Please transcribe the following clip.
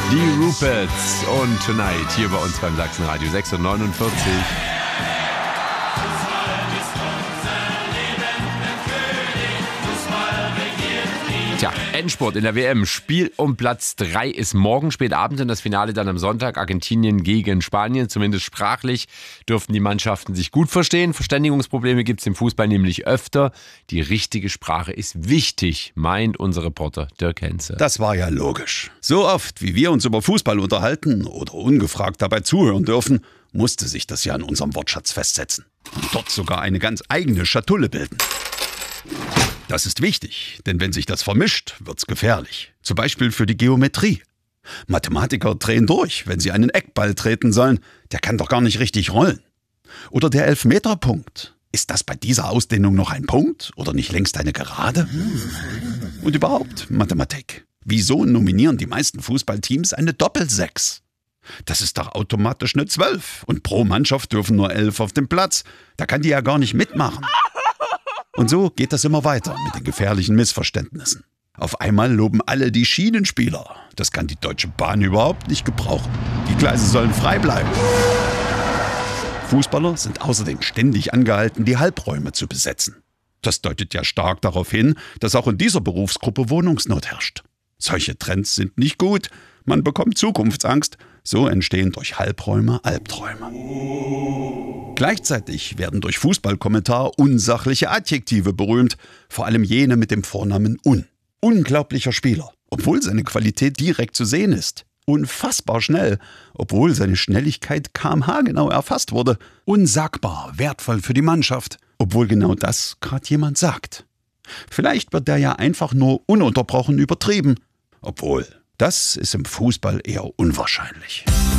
Die Ruperts und Tonight hier bei uns beim Sachsenradio 6:49. Tja, Endspurt in der WM. Spiel um Platz 3 ist morgen spät abends und das Finale dann am Sonntag. Argentinien gegen Spanien. Zumindest sprachlich dürften die Mannschaften sich gut verstehen. Verständigungsprobleme gibt es im Fußball nämlich öfter. Die richtige Sprache ist wichtig, meint unser Reporter Dirk Henze. Das war ja logisch. So oft, wie wir uns über Fußball unterhalten oder ungefragt dabei zuhören dürfen, musste sich das ja in unserem Wortschatz festsetzen. Und dort sogar eine ganz eigene Schatulle bilden. Das ist wichtig, denn wenn sich das vermischt, wird's gefährlich. Zum Beispiel für die Geometrie. Mathematiker drehen durch, wenn sie einen Eckball treten sollen. Der kann doch gar nicht richtig rollen. Oder der Elfmeterpunkt. Ist das bei dieser Ausdehnung noch ein Punkt oder nicht längst eine Gerade? Und überhaupt, Mathematik. Wieso nominieren die meisten Fußballteams eine Doppel-6? Das ist doch automatisch eine 12. Und pro Mannschaft dürfen nur 11 auf dem Platz. Da kann die ja gar nicht mitmachen. Und so geht das immer weiter mit den gefährlichen Missverständnissen. Auf einmal loben alle die Schienenspieler. Das kann die Deutsche Bahn überhaupt nicht gebrauchen. Die Gleise sollen frei bleiben. Fußballer sind außerdem ständig angehalten, die Halbräume zu besetzen. Das deutet ja stark darauf hin, dass auch in dieser Berufsgruppe Wohnungsnot herrscht. Solche Trends sind nicht gut. Man bekommt Zukunftsangst. So entstehen durch Halbräume Albträume. Gleichzeitig werden durch Fußballkommentar unsachliche Adjektive berühmt, vor allem jene mit dem Vornamen Un. Unglaublicher Spieler, obwohl seine Qualität direkt zu sehen ist. Unfassbar schnell, obwohl seine Schnelligkeit kmh-genau erfasst wurde. Unsagbar wertvoll für die Mannschaft, obwohl genau das gerade jemand sagt. Vielleicht wird der ja einfach nur ununterbrochen übertrieben, obwohl das ist im Fußball eher unwahrscheinlich.